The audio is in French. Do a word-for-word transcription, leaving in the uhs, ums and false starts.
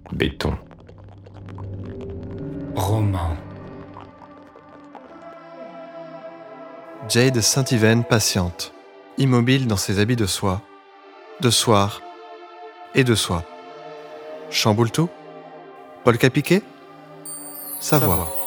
Béton. Roman. Jade Saint-Yvaine patiente, immobile dans ses habits de soie, de soir et de soie. Chamboule tout ? Polka piqué ? Savoir.